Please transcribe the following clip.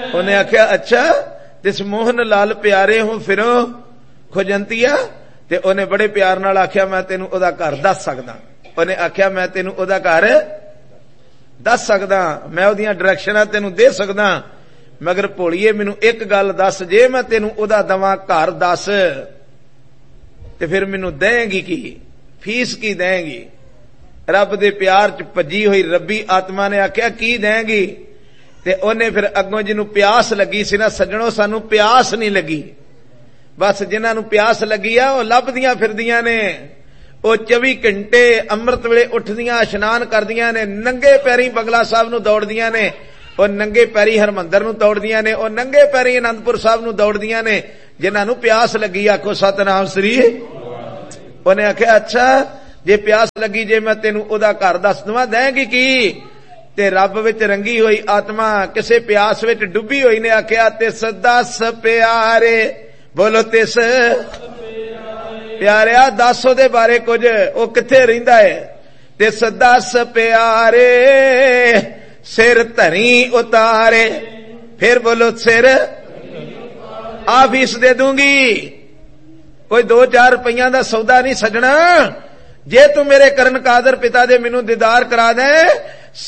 उन्हें आख्या अच्छा तिस मोहन लाल प्यारे हो फिरो खुजंतिया, ते उन्हें बड़े प्यार नाल आख्या मैं तेनू ओदा घर दस सकदा। उन्हें आख्या मैं तेनू ओदा घर दस सकदा, मैं ओदियां डायरेक्शनां तेनू दे सकदा, मगर भोलिए मैनू एक गल दस, जे मैं तेनू ओदा दवां घर दस ते फिर मैनू देंगी की, फीस की देंगी? रब दे प्यार च भजी हुई रब्बी आत्मा ने आख्या की देंगी? ते उन्हें फिर अगों जिन्हों प्यास लगी सी ना सज्जणों, सानू प्यास नहीं लगी, बस जिन्हां नू प्यास लगी आ वो लभदियां फिरदियां ने, वो 24 घंटे अमृत वेले उठदियां इशनान करदियां ने, नंगे पैरी बंगला साहब नू दौड़दियां ने, और नंगे पैरी हरमंदर नू दौड़दियां ने, और नंगे पैरी आनंदपुर साहब नू दौड़दियां ने, जिन्हां नू प्यास लगी। आखो सतनाम श्री। उन्हें आख्या अच्छा जे प्यास लगी, जे मैं तेनू ओदा घर दस दवां देंगी की? ते रब विच रंगी हुई आत्मा किसे प्यास विच डुबी हुई ने आख्या तिस दस प्यारे, बोलो तिस प्यारिया दस ओदे बारे कुछ, ओ किथे रहिंदा है? तिस दस प्यारे सिर धरी उतारे, फिर बोलो सिर आ फीस दे दूंगी, कोई 2-4 रुपया दा सौदा नहीं सजना, जे तू मेरे करन कादर पिता दे मैनू दीदार करा दे